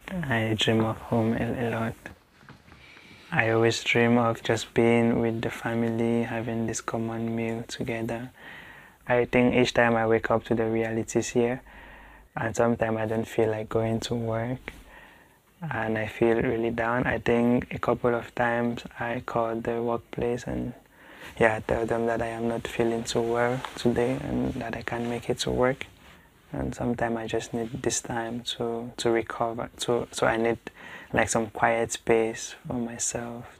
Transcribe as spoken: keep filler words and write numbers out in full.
I dream of home a, a lot. I always dream of just being with the family, having this common meal together. I think each time I wake up to the realities here, and sometimes I don't feel like going to work, and I feel really down. I think a couple of times I called the workplace and yeah, tell them that I am not feeling so well today and that I can't make it to work. And sometimes I just need this time to to recover. So so I need like some quiet space for myself